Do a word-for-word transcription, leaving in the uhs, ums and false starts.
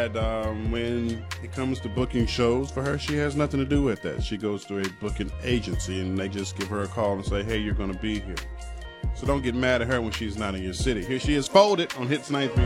that um, when it comes to booking shows for her, she has nothing to do with that. She goes to a booking agency, and they just give her a call and say, hey, you're going to be here. So don't get mad at her when she's not in your city. Here she is folded on Hits ninety-three.